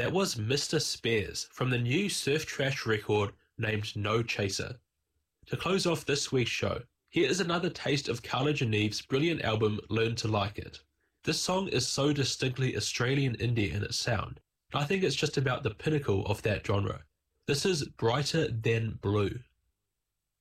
That was Mr. Spares from the new Surf Trash record named No Chaser. To close off this week's show, here is another taste of Carla Geneve's brilliant album Learn to Like It. This song is so distinctly Australian indie in its sound, and I think it's just about the pinnacle of that genre. This is Brighter Than Blue.